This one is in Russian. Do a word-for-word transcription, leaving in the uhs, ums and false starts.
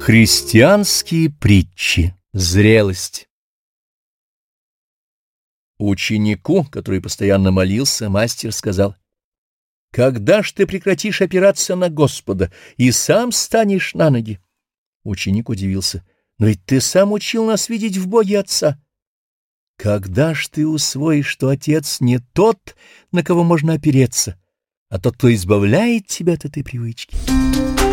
Христианские притчи. Зрелость. Ученику, который постоянно молился, мастер сказал: «Когда ж ты прекратишь опираться на Господа и сам станешь на ноги?» Ученик удивился: «Но ведь ты сам учил нас видеть в Боге Отца». «Когда ж ты усвоишь, что Отец не тот, на кого можно опереться, а тот, кто избавляет тебя от этой привычки?»